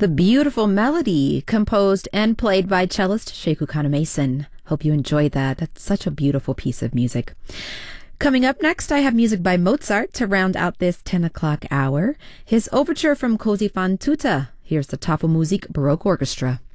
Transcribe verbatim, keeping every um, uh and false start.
the beautiful melody composed and played by cellist Sheku Kanemason. Hope you enjoyed that. That's such a beautiful piece of music. Coming up next, I have music by Mozart to round out this ten o'clock hour. His overture from Così fan tutte. Here's the Tafelmusik Baroque Orchestra.